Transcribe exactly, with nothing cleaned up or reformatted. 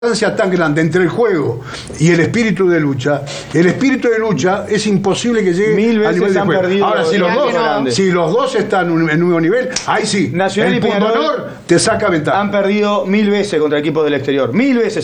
distancia tan grande entre el juego y el espíritu de lucha, el espíritu de lucha es imposible que llegue Mil al nivel de juego. perdido. Ahora, si los, dos, no. si los dos están en un mismo nivel, ahí sí, Nacional el y Peñarol pundonor te saca ventaja. han perdido mil veces contra equipos del exterior. Mil veces.